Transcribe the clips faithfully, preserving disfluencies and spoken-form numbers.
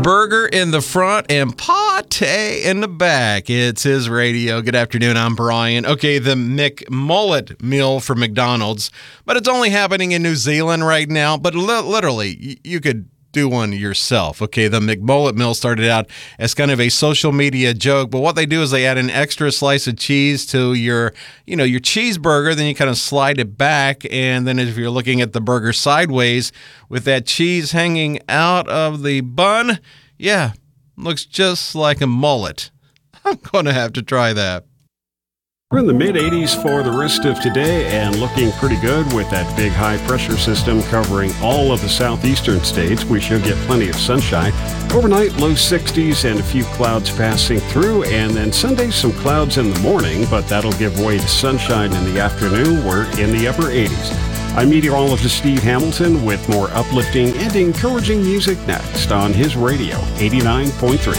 Burger in the front and pate in the back. It's His Radio. Good afternoon, I'm Brian. Okay, the McMullet meal from McDonald's, but it's only happening in New Zealand right now. But li- literally, y- you could do one yourself. Okay, the McMullet meal started out as kind of a social media joke, but what they do is they add an extra slice of cheese to your, you know, your cheeseburger, then you kind of slide it back, and then if you're looking at the burger sideways with that cheese hanging out of the bun, yeah, looks just like a mullet. I'm going to have to try that. We're in the mid eighties for the rest of today and looking pretty good with that big high-pressure system covering all of the southeastern states. We should get plenty of sunshine. Overnight, low sixties and a few clouds passing through, and then Sunday, some clouds in the morning, but that'll give way to sunshine in the afternoon. We're in the upper eighties. I'm meteorologist Steve Hamilton with more uplifting and encouraging music next on His Radio, eighty-nine point three.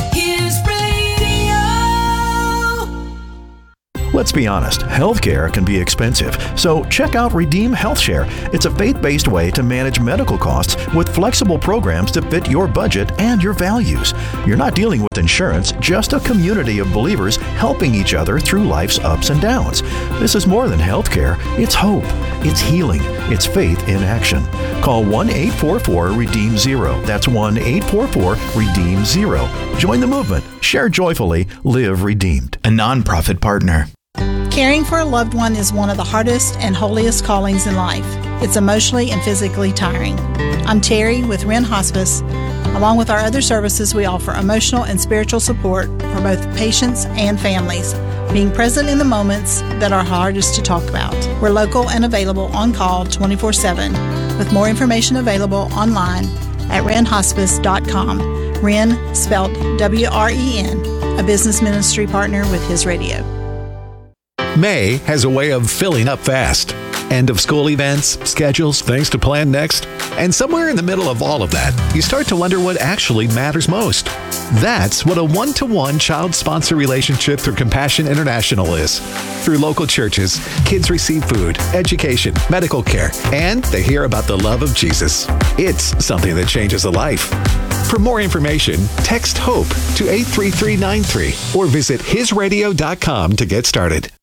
Let's be honest, healthcare can be expensive, so check out Redeem HealthShare. It's a faith-based way to manage medical costs with flexible programs to fit your budget and your values. You're not dealing with insurance, just a community of believers helping each other through life's ups and downs. This is more than healthcare. It's hope. It's healing. It's faith in action. Call one eight four four REDEEM zero. That's one eight four four REDEEM zero. Join the movement. Share joyfully. Live redeemed. A nonprofit partner. Caring for a loved one is one of the hardest and holiest callings in life. It's emotionally and physically tiring. I'm Terry with Wren Hospice. Along with our other services, we offer emotional and spiritual support for both patients and families, being present in the moments that are hardest to talk about. We're local and available on call twenty-four seven, with more information available online at wren hospice dot com. Wren, spelled W R E N, a business ministry partner with His Radio. May has a way of filling up fast. End of school events, schedules, things to plan next. And somewhere in the middle of all of that, you start to wonder what actually matters most. That's what a one-to-one child-sponsor relationship through Compassion International is. Through local churches, kids receive food, education, medical care, and they hear about the love of Jesus. It's something that changes a life. For more information, text HOPE to eight three three nine three or visit his radio dot com to get started.